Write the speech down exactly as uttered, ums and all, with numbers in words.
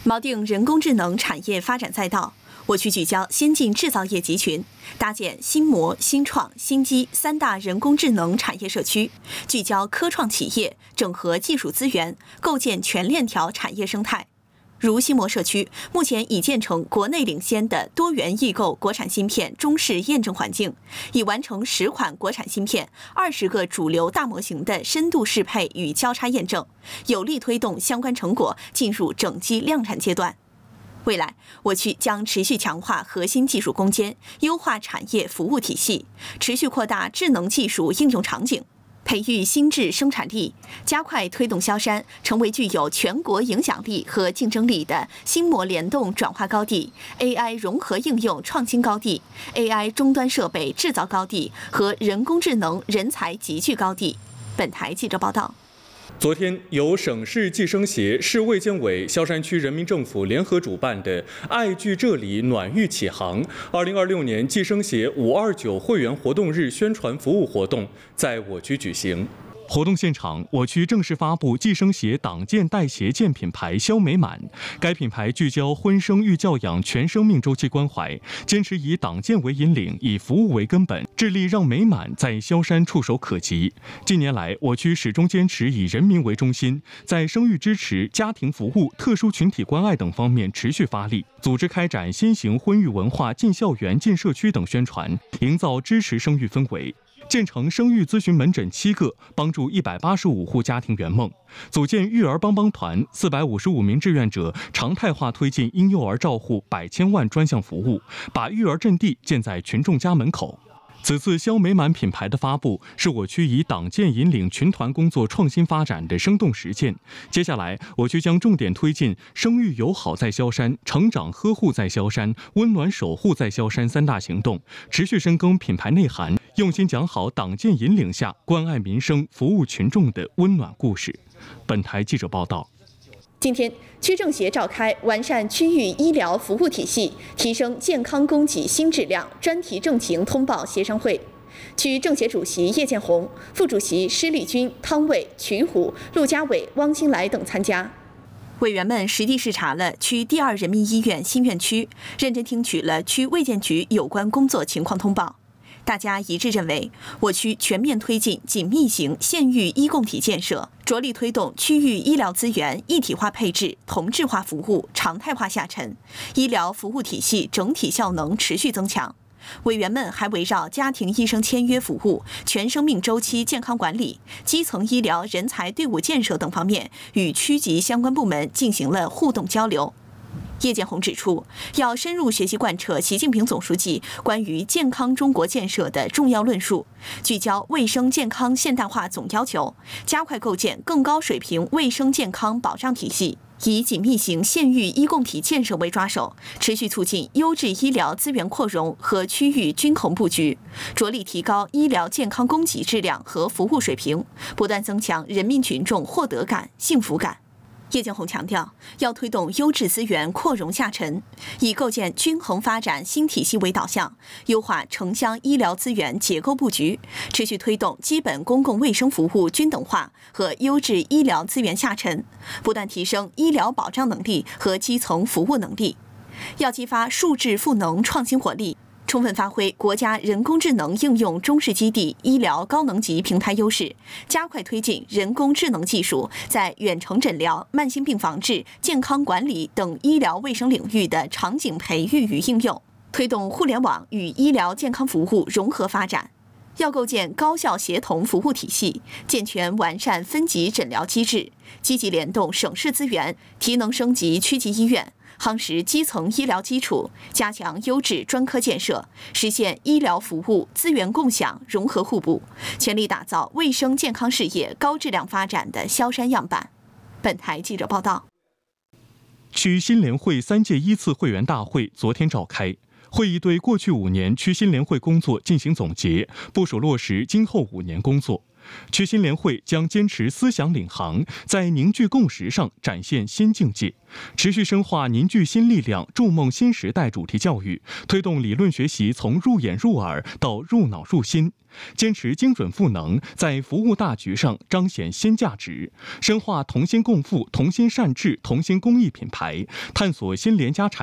锚定人工智能产业发展赛道，我区聚焦先进制造业集群，搭建新模、新创、新机三大人工智能产业社区，聚焦科创企业，整合技术资源，构建全链条产业生态。如新模社区目前已建成国内领先的多元异构国产芯片中试验证环境，已完成十款国产芯片、二十个主流大模型的深度适配与交叉验证，有力推动相关成果进入整机量产阶段。未来，我区将持续强化核心技术攻坚，优化产业服务体系，持续扩大智能技术应用场景，培育新质生产力，加快推动萧山成为具有全国影响力和竞争力的新模联动转化高地、A I 融合应用创新高地、A I 终端设备制造高地和人工智能人才集聚高地。本台记者报道。 昨天，由省市计生协、市卫健委、萧山区人民政府联合主办的“爱聚这里，暖玉启航”二零二六年计生协五二九会员活动日宣传服务活动在我区举行。活动现场，我区正式发布计生协党建代协建品牌萧美满。该品牌聚焦婚生育教养全生命周期关怀，坚持以党建为引领，以服务为根本，致力让美满在萧山触手可及。近年来，我区始终坚持以人民为中心，在生育支持、家庭服务、特殊群体关爱等方面持续发力，组织开展新型婚育文化进校园、进社区等宣传，营造支持生育氛围。建成生育咨询门诊七个，帮助一百八十五户家庭圆梦；组建育儿帮帮团，四百五十五名志愿者常态化推进婴幼儿照护百千万专项服务，把育儿阵地建在群众家门口。此次萧美满品牌的发布，是我区以党建引领群团工作创新发展的生动实践。接下来，我区将重点推进生育友好在萧山、成长呵护在萧山、温暖守护在萧山三大行动，持续深耕品牌内涵，用心讲好党建引领下关爱民生、服务群众的温暖故事。本台记者报道。 今天，区政协召开完善区域医疗服务体系、提升健康供给新质量专题政情通报协商会。区政协主席叶建红、副主席施立军、汤卫、曲虎、陆家伟、汪新来等参加。委员们实地视察了区第二人民医院新院区，认真听取了区卫健局有关工作情况通报。大家一致认为，我区全面推进紧密型县域医共体建设，着力推动区域医疗资源一体化配置、同质化服务常态化下沉，医疗服务体系整体效能持续增强。委员们还围绕家庭医生签约服务、全生命周期健康管理、基层医疗人才队伍建设等方面，与区级相关部门进行了互动交流。叶建红指出，要深入学习贯彻习近平总书记关于健康中国建设的重要论述，聚焦卫生健康现代化总要求，加快构建更高水平卫生健康保障体系，以紧密型县域医共体建设为抓手，持续促进优质医疗资源扩容和区域均衡布局，着力提高医疗健康供给质量和服务水平，不断增强人民群众获得感、幸福感。叶建红强调，要推动优质资源扩容下沉，以构建均衡发展新体系为导向，优化城乡医疗资源结构布局，持续推动基本公共卫生服务均等化和优质医疗资源下沉，不断提升医疗保障能力和基层服务能力。要激发数质赋能创新活力，充分发挥国家人工智能应用中试基地医疗高能级平台优势，加快推进人工智能技术在远程诊疗、慢性病防治、健康管理等医疗卫生领域的场景培育与应用，推动互联网与医疗健康服务融合发展。要构建高效协同服务体系，健全完善分级诊疗机制，积极联动省市资源，提能升级区级医院，夯实基层医疗基础，加强优质专科建设，实现医疗服务资源共享、融合互补，全力打造卫生健康事业高质量发展的萧山样板。本台记者报道。 区新联会三届依次会员大会昨天召开，会议对过去五年区新联会工作进行总结，部署落实今后五年工作。 区新联会将坚持思想领航，在凝聚共识上展现新境界，持续深化凝聚新力量、筑梦新时代主题教育，推动理论学习从入眼入耳到入脑入心，坚持精准赋能，在服务大局上彰显新价值，深化同心共富、同心善治、同心公益品牌，探索新廉价产